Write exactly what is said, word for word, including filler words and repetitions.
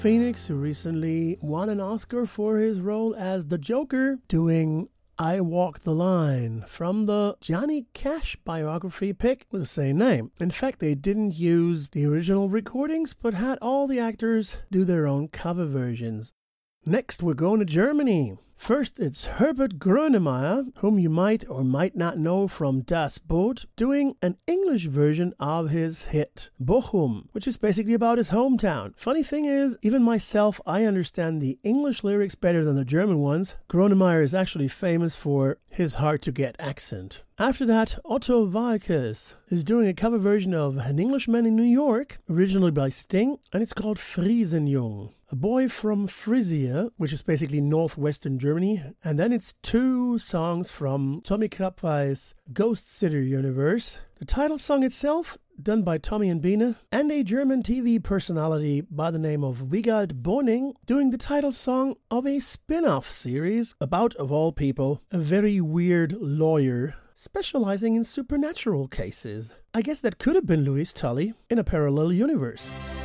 Phoenix, who recently won an Oscar for his role as the Joker, doing I Walk the Line from the Johnny Cash biography pick with the same name. In fact, they didn't use the original recordings, but had all the actors do their own cover versions. Next, we're going to Germany. First, it's Herbert Grönemeyer, whom you might or might not know from Das Boot, doing an English version of his hit Bochum, which is basically about his hometown. Funny thing is, even myself, I understand the English lyrics better than the German ones. Grönemeyer is actually famous for his hard-to-get accent. After that, Otto Walkes is doing a cover version of An Englishman in New York, originally by Sting, and it's called Friesenjung. A boy from Frisia, which is basically northwestern Germany, and then it's two songs from Tommy Krabweis' Ghost Sitter universe. The title song itself, done by Tommy and Biene, and a German T V personality by the name of Wiegald Boning, doing the title song of a spin-off series about, of all people, a very weird lawyer specializing in supernatural cases. I guess that could have been Louis Tully in a parallel universe.